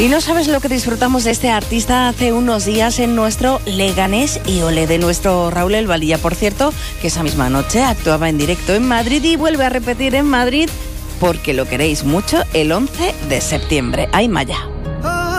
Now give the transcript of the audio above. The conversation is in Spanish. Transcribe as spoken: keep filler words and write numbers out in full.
Y no sabes lo que disfrutamos de este artista hace unos días en nuestro Leganés y Ole de nuestro Raúl El Valilla. Por cierto, que esa misma noche actuaba en directo en Madrid y vuelve a repetir en Madrid porque lo queréis mucho el once de septiembre. ¡Ay, Maya!